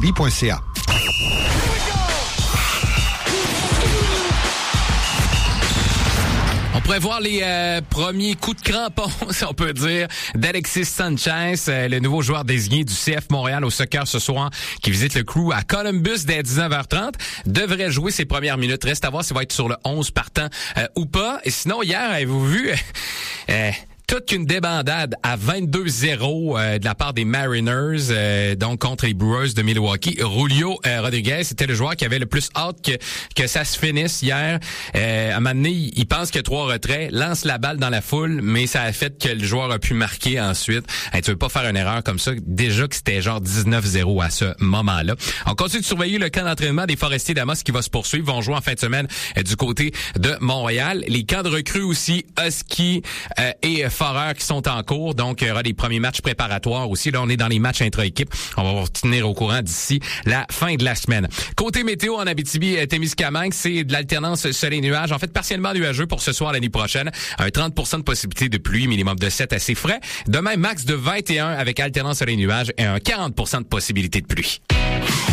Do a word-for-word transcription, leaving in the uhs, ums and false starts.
abitibi point c a. On pourrait voir les euh, premiers coups de crampon, si on peut dire, d'Alexis Sanchez, euh, le nouveau joueur désigné du C F Montréal au soccer ce soir, qui visite le Crew à Columbus dès dix-neuf heures trente. Devrait jouer ses premières minutes. Reste à voir s'il va être sur le onze partant euh, ou pas. Et sinon, hier, avez-vous vu... Euh, toute qu'une débandade à vingt-deux zéro euh, de la part des Mariners, euh, donc contre les Brewers de Milwaukee. Julio euh, Rodriguez, c'était le joueur qui avait le plus hâte que que ça se finisse hier. Euh, à un moment donné, il, il pense qu'il y a trois retraits, lance la balle dans la foule, mais ça a fait que le joueur a pu marquer ensuite. Hey, tu veux pas faire une erreur comme ça? Déjà que c'était genre dix-neuf zéro à ce moment-là. On continue de surveiller le camp d'entraînement des Forestiers d'Amos qui va se poursuivre. Ils vont jouer en fin de semaine euh, du côté de Montréal. Les camps de recrues aussi, Husky euh, et Foreurs qui sont en cours. Donc, il y aura des premiers matchs préparatoires aussi. Là, on est dans les matchs intra-équipe. On va vous tenir au courant d'ici la fin de la semaine. Côté météo en Abitibi-Témiscamingue, c'est de l'alternance soleil-nuage. En fait, partiellement nuageux pour ce soir l'année prochaine. Un trente pour cent de possibilité de pluie, minimum de sept assez frais. Demain, max de vingt et un avec alternance soleil-nuage et un quarante pour cent de possibilité de pluie.